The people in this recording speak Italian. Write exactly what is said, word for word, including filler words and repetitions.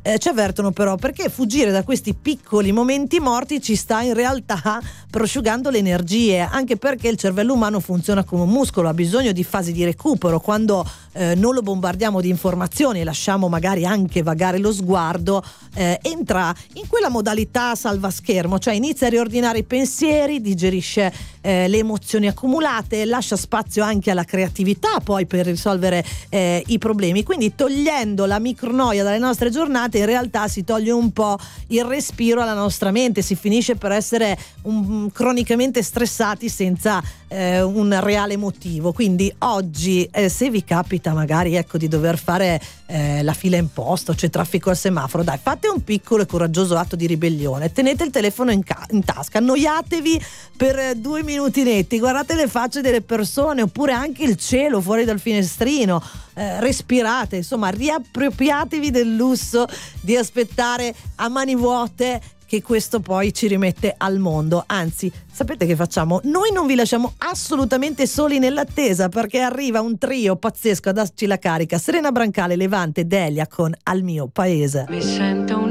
eh, ci avvertono però, perché fuggire da questi piccoli momenti morti ci sta in realtà prosciugando le energie, anche perché il cervello umano funziona come un muscolo, ha bisogno di fasi di recupero. Quando eh, non lo bombardiamo di informazioni e lasciamo magari anche vagare lo sguardo, eh, entra in quella modalità salvaschermo, cioè inizia a riordinare i pensieri, digerisce eh, le emozioni accumulate, lascia spazio anche alla creatività poi per risolvere eh, i problemi. Quindi togliendo la micronoia dalle nostre giornate, in realtà si toglie un po' il respiro alla nostra mente, si finisce per essere un, cronicamente stressati senza eh, un reale motivo. Quindi oggi eh, se vi capita magari ecco di dover fare eh, la fila in posta, c'è traffico al semaforo, dai, fate un piccolo e coraggioso atto di ribellione, tenete il telefono in, ca- in tasca, annoiatevi per eh, due minuti netti, guardate le facce delle persone oppure anche il cielo fuori dal finestrino, eh, respirate, insomma riappropriatevi del lusso di aspettare a mani vuote che questo poi ci rimette al mondo. Anzi, sapete che facciamo? Noi non vi lasciamo assolutamente soli nell'attesa, perché arriva un trio pazzesco a darci la carica: Serena Brancale, Levante, Delia con Al mio paese. Mi sento un